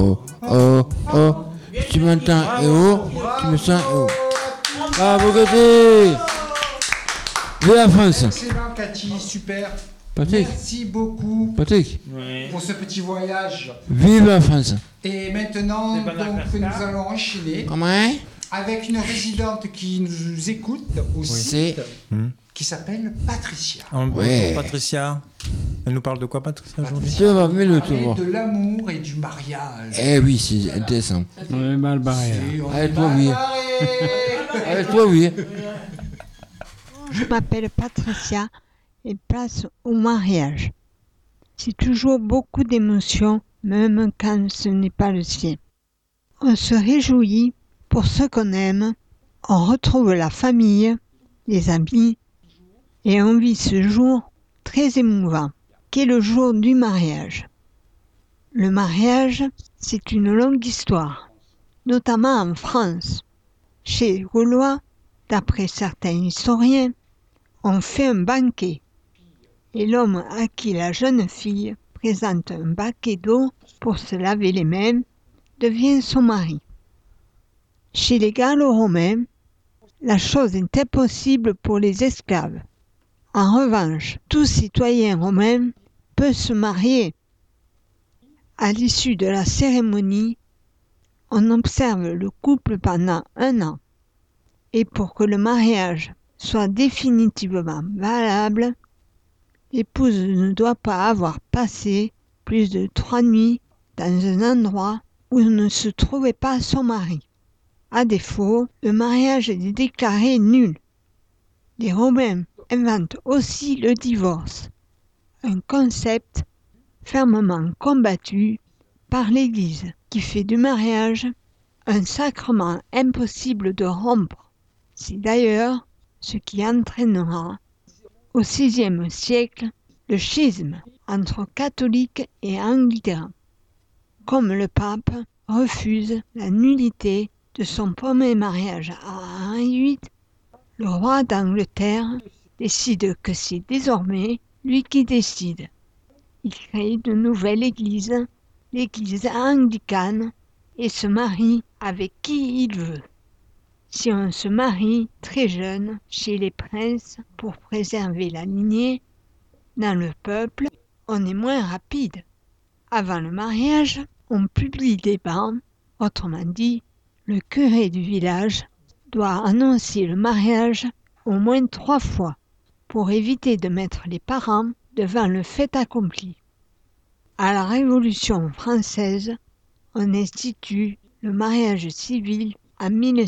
Oh, oh, tu m'entends, eh oh, tu me sens, eh oh. Bravo, Cathy. Vive la France. Excellent, Cathy, super. Patrick. Merci beaucoup Patrick. pour ce petit voyage. Vive la France. Et maintenant, donc, nous allons enchaîner Comment? avec une résidente qui nous écoute aussi, qui s'appelle Patricia. Bonjour Patricia. Elle nous parle de quoi, Patricia, aujourd'hui? Tu vas mets le tour. De l'amour et du mariage. Eh oui, c'est intéressant. On est mal barré. Avec toi, oui. Avec toi, oui. Je m'appelle Patricia et place au mariage. C'est toujours beaucoup d'émotions, même quand ce n'est pas le sien. On se réjouit pour ce qu'on aime, on retrouve la famille, les amis, et on vit ce jour très émouvant, qu'est le jour du mariage. Le mariage, c'est une longue histoire, notamment en France. Chez les Gaulois, d'après certains historiens, on fait un banquet, et l'homme à qui la jeune fille présente un baquet d'eau pour se laver les mains devient son mari. Chez les Gallo-Romains, la chose est impossible pour les esclaves. En revanche, tout citoyen romain peut se marier. À l'issue de la cérémonie, on observe le couple pendant 1 an. Et pour que le mariage soit définitivement valable, l'épouse ne doit pas avoir passé plus de 3 nuits dans un endroit où ne se trouvait pas son mari. À défaut, le mariage est déclaré nul. Les Romains inventent aussi le divorce, un concept fermement combattu par l'Église qui fait du mariage un sacrement impossible de rompre. C'est d'ailleurs ce qui entraînera au VIe siècle le schisme entre catholiques et anglicans. Comme le pape refuse la nullité de son premier mariage à Henri VIII, le roi d'Angleterre décide que c'est désormais lui qui décide. Il crée une nouvelle église, l'église anglicane, et se marie avec qui il veut. Si on se marie très jeune chez les princes pour préserver la lignée, dans le peuple, on est moins rapide. Avant le mariage, on publie des bans, autrement dit, le curé du village doit annoncer le mariage au moins 3 fois pour éviter de mettre les parents devant le fait accompli. À la Révolution française, on institue le mariage civil en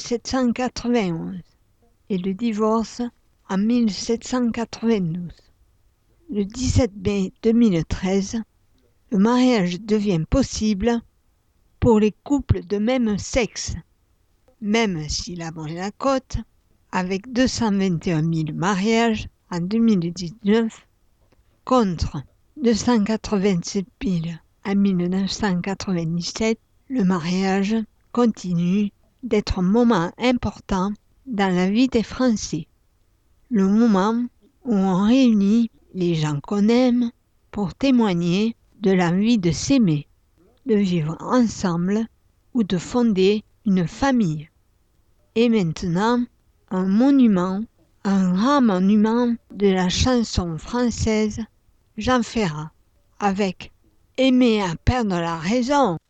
1791 et le divorce en 1792. Le 17 mai 2013, le mariage devient possible pour les couples de même sexe, même si la la cote, avec 221 000 mariages en 2019, contre 287 000 en 1997, le mariage continue d'être un moment important dans la vie des Français. Le moment où on réunit les gens qu'on aime pour témoigner de l'envie de s'aimer, de vivre ensemble ou de fonder une famille. Et maintenant, un monument, un grand monument de la chanson française, Jean Ferrat, avec Aimer à perdre la raison.